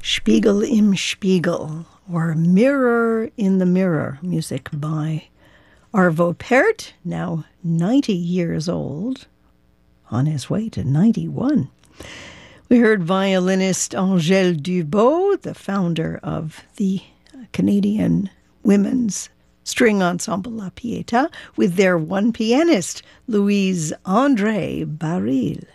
Spiegel im Spiegel, or Mirror in the Mirror, music by Arvo Pärt, now 90 years old, on his way to 91. We heard violinist Angèle Dubot, the founder of the Canadian women's string ensemble La Pietà, with their one pianist, Louise André Baril.